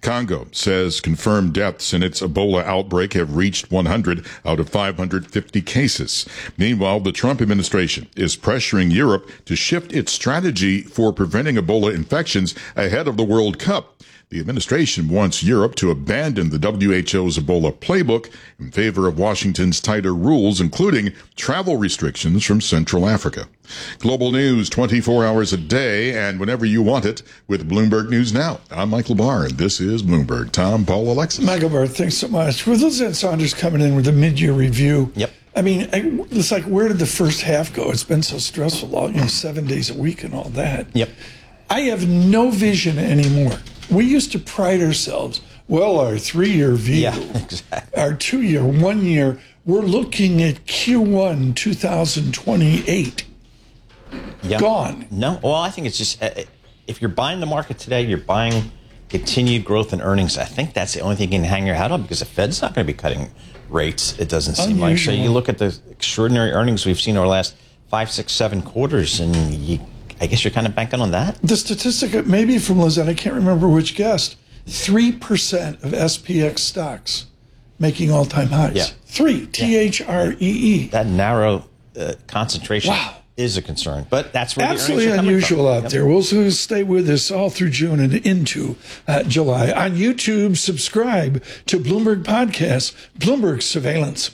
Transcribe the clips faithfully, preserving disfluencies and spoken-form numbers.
Congo says confirmed deaths in its Ebola outbreak have reached one hundred out of five hundred fifty cases. Meanwhile, the Trump administration is pressuring Europe to shift its strategy for preventing Ebola infections ahead of the World Cup. The administration wants Europe to abandon the W H O's Ebola playbook in favor of Washington's tighter rules, including travel restrictions from Central Africa. Global news twenty-four hours a day and whenever you want it with Bloomberg News Now. I'm Michael Barr, and this is Bloomberg. Tom, Paul, Alexis. Michael Barr, thanks so much. With Liz Saunders coming in with a mid-year review. Yep. I mean, it's like, where did the first half go? It's been so stressful, all, you know, seven days a week and all that. Yep. I have no vision anymore. We used to pride ourselves, well, our three-year view, yeah, exactly. Our two-year, one-year, we're looking at Q one two thousand twenty-eight. Yep. Gone. No, well, I think it's just, uh, if you're buying the market today, you're buying continued growth in earnings. I think that's the only thing you can hang your hat on, because the Fed's not going to be cutting rates, it doesn't seem Unusual. like. So you look at the extraordinary earnings we've seen over the last five, six, seven quarters, and you I guess you're kind of banking on that. The statistic, maybe from Lizette, I can't remember which guest, three percent of S P X stocks making all-time highs. Yeah. Three, T H R E E. That narrow uh, concentration wow. is a concern, but that's where absolutely the earnings are unusual coming out from. there. We'll stay with us all through June and into uh, July. On YouTube, subscribe to Bloomberg Podcasts, Bloomberg Surveillance.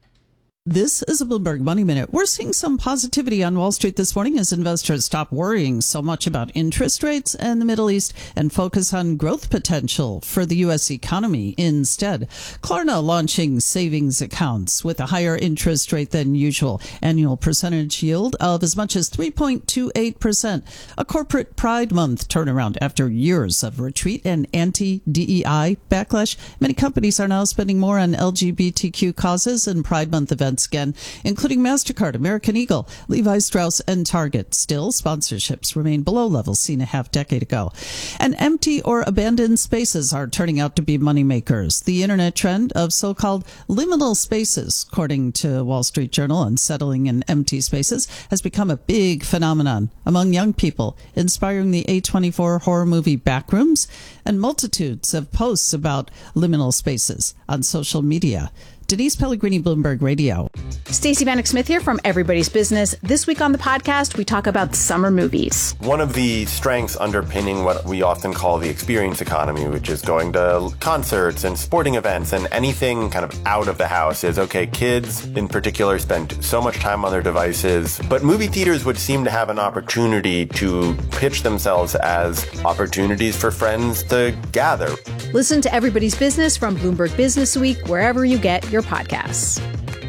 This is a Bloomberg Money Minute. We're seeing some positivity on Wall Street this morning as investors stop worrying so much about interest rates and the Middle East and focus on growth potential for the U S economy instead. Klarna launching savings accounts with a higher interest rate than usual. Annual percentage yield of as much as three point two eight percent. A corporate Pride Month turnaround after years of retreat and anti-D E I backlash. Many companies are now spending more on L G B T Q causes and Pride Month events again, including MasterCard, American Eagle, Levi Strauss, and Target. Still, sponsorships remain below levels seen a half decade ago. And empty or abandoned spaces are turning out to be moneymakers. The internet trend of so-called liminal spaces, according to Wall Street Journal, unsettling in empty spaces, has become a big phenomenon among young people, inspiring the A twenty-four horror movie Backrooms and multitudes of posts about liminal spaces on social media. Denise Pellegrini, Bloomberg Radio. Stacey Vanek Smith here from Everybody's Business. This week on the podcast, we talk about summer movies. One of the strengths underpinning what we often call the experience economy, which is going to concerts and sporting events and anything kind of out of the house, is, okay, kids in particular spend so much time on their devices, but movie theaters would seem to have an opportunity to pitch themselves as opportunities for friends to gather. Listen to Everybody's Business from Bloomberg Business Week, wherever you get your podcasts.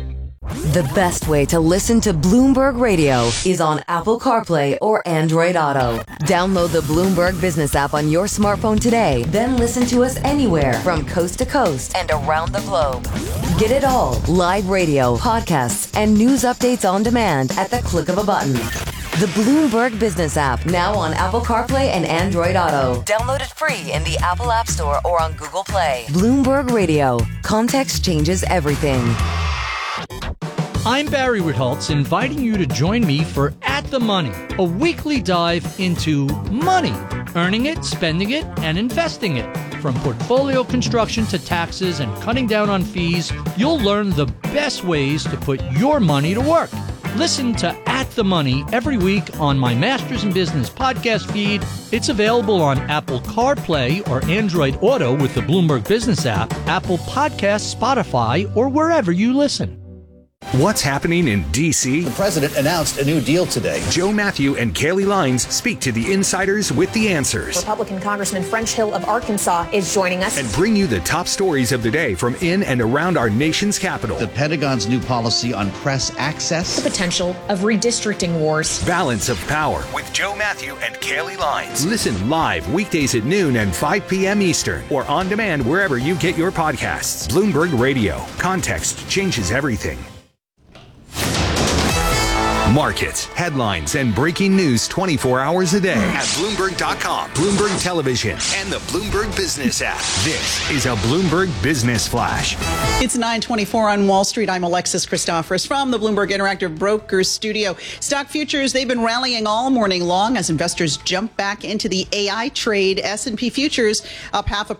The best way to listen to Bloomberg Radio is on Apple CarPlay or Android Auto. Download the Bloomberg Business app on your smartphone today, then listen to us anywhere from coast to coast and around the globe. Get it all, live radio, podcasts, and news updates on demand at the click of a button. The Bloomberg Business app, now on Apple CarPlay and Android Auto. Download it free in the Apple App Store or on Google Play. Bloomberg Radio. Context changes everything. I'm Barry Ritholtz, inviting you to join me for At the Money, a weekly dive into money, earning it, spending it, and investing it. From portfolio construction to taxes and cutting down on fees, you'll learn the best ways to put your money to work. Listen to At the Money every week on my Masters in Business podcast feed. It's available on Apple CarPlay or Android Auto with the Bloomberg Business app, Apple Podcasts, Spotify, or wherever you listen. What's happening in D C? The president announced a new deal today. Joe Matthew and Kaylee Lines speak to the insiders with the answers. Republican Congressman French Hill of Arkansas is joining us. And bring you the top stories of the day from in and around our nation's capital. The Pentagon's new policy on press access. The potential of redistricting wars. Balance of Power with Joe Matthew and Kaylee Lines. Listen live weekdays at noon and five p.m. Eastern or on demand wherever you get your podcasts. Bloomberg Radio. Context changes everything. Markets, headlines, and breaking news twenty-four hours a day at Bloomberg dot com, Bloomberg Television, and the Bloomberg Business app. This is a Bloomberg Business Flash. It's nine twenty-four on Wall Street. I'm Alexis Christoforous from the Bloomberg Interactive Brokers studio. Stock futures, they've been rallying all morning long as investors jump back into the A I trade. S and P futures up half a